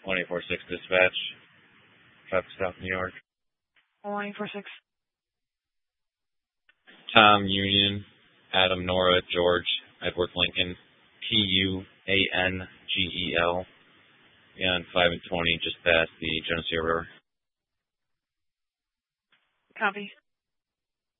24-6 dispatch. Traffic stop, New York. 146. Tom Union, Adam Nora, George, Edward Lincoln, Puangel. On 5 and 20, just past the Geneseo River. Copy.